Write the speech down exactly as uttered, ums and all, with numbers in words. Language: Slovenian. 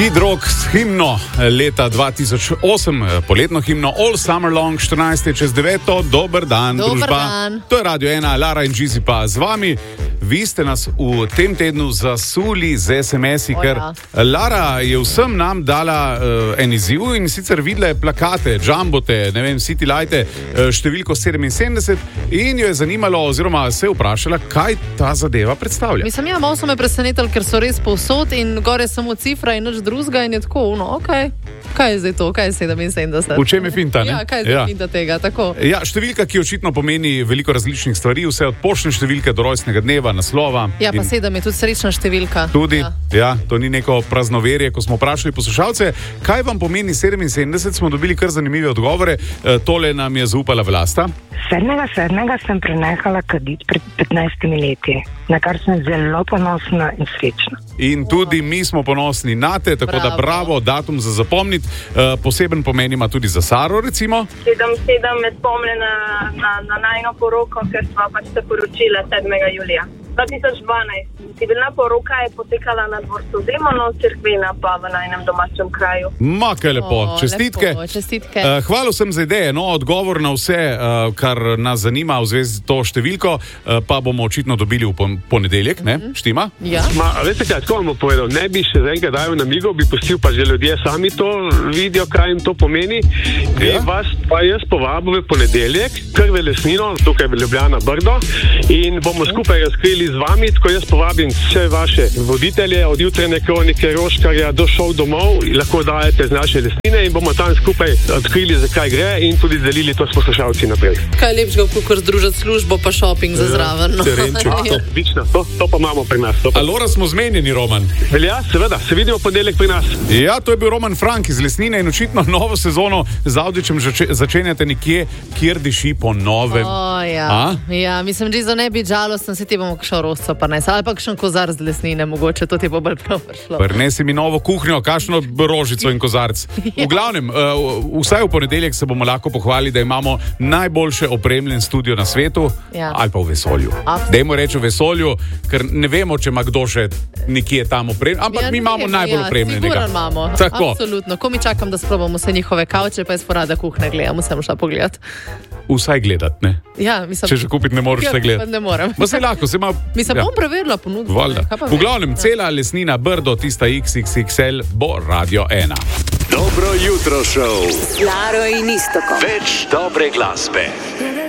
Kid Rock s himno leta dva tisoč osem, poletno himno All Summer Long, štirinajst čez deveto. Dober dan, Dober družba. dan. To je Radio ena, Lara in Gizi pa z vami. Vi ste nas v tem tednu zasuli z es em esi, ker ja. Lara je vsem nam dala uh, en izziv in sicer videla je plakate, jumbote, ne vem, city lighte, uh, številko sedeminsedemdeset in jo je zanimalo oziroma se je vprašala, kaj ta zadeva predstavlja. Mislim, ja, malo so me presenetili, ker so res povsod in gore samo cifra in nič drugega in je tako, no, okej. Okay. Kaj je zdaj to? Kaj je sedeminsedemdeset? V čem je finta, ne? Ja, kaj je zdaj Ja. finta tega, tako. Ja, številka, ki očitno pomeni veliko različnih stvari, vse od poštne številke do rojstnega dneva, naslova. Ja, pa in sedem je tudi srečna številka. Tudi, Ja. ja, to ni neko praznoverje. Ko smo vprašali poslušalce, kaj vam pomeni sedeminsedemdeset, smo dobili kar zanimive odgovore. E, tole nam je zaupala Vlasta. Sedmega sedmega sem prenehala kaditi pred petnajstimi leti, na kar sem zelo ponosna in srečna. In tudi mi smo ponosni na te, tako bravo. Da bravo, datum za zapomniti. E, poseben pomen ima tudi za Saro, recimo. sedem sedem me spomne na, na, na najno poroko, ker sva pač se poročila sedmega julija dva tisoč dvanajst. Civilna poroka je potekala na dvorcu Zemonov, cerkvena pa v najnem domačem kraju. Ma, kaj lepo, O, čestitke. lepo, čestitke. Uh, hvala vsem za ideje, no, odgovor na vse, uh, kar nas zanima v zvezi s to številko, uh, pa bomo očitno dobili v pon- ponedeljek, ne, Mhm. štima? Ja. Ma, a veste kaj, tako vam bom povedal, ne bi še zaenkrat dajal na migo, bi pustil pa že ljudje sami to vidijo, kaj jim to pomeni. Ja. Ja. Vas pa jaz povabil v ponedeljek, prve lesnino, tukaj v Ljubljana Brdo in bomo skupaj razkrili z vami, tako jaz povabim vse vaše voditelje, od jutranje kronike, Roškarja do šov domov, lahko dajete z naše lesnine in bomo tam skupaj odkrili, zakaj gre in tudi delili to s poslušalci naprej. Kaj lepšega, kakor združiti službo pa šoping za zraven. No. terenček, Ja. Odlično, to, to pa imamo pri nas. To pa... Alora smo zmenjeni, Roman. Velja, seveda, se vidimo v ponedeljek pri nas. Ja, to je bil Roman Frank iz Lesnine in očitno novo sezono z Avdićem zače- začenjate nekje, kjer diši po novem. O, ja. A? ja, mislim, že za ne biti žalosten, se ti bomo kakšno rosto pa ne, ali pa kakšen kozar z lesnine, mogoče to ti bo bolj prav prišlo. Prinesi mi novo kuhnjo, kakšno rožico in kozarc. V glavnem, uh, vsaj v ponedeljek se bomo lahko pohvalili, da imamo najboljše opremljen studio na svetu, Ja. ali pa v vesolju. Absolutno. Dajmo reči v vesolju, ker ne vemo, če ima kdo še nekje tam opremljen, ampak Ja, mi ne imamo vem, najbolj ja, opremljenega. sigurno imamo. Tako. Absolutno. Ko mi čakam, da sprobamo vse njihove kavče, pa jaz porada kuhne gledam, sem šla pogledat. Vsaj gledati, ne? Ja, mislim, Če že kupiti ne moreš, ja, se pa gledati. ne morem. Ma se lahko, se ima... Mislim, ja. bom preverila ponudbo. Valjda. Kaj pa V vem? glavnem, cela lesnina Brdo, tista iks iks iks el, bo Radio ena. Dobro jutro, šov. Laro in Iztokom. Več dobre glasbe.